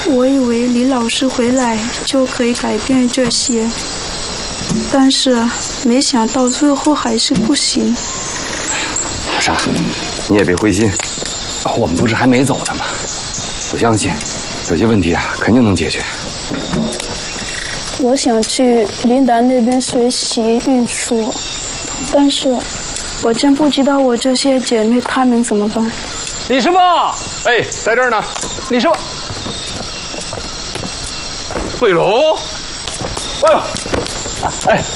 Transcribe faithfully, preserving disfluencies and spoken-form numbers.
我以为李老师回来就可以改变这些，但是没想到最后还是不行。 莎，你也别灰心，我们不是还没走呢吗？我相信有些问题啊，肯定能解决。 我想去林达那边学习运输，但是我真不知道我这些姐妹她们怎么办。 李师傅， 哎，在这儿呢。 李师傅，慧龙，哎呦，哎。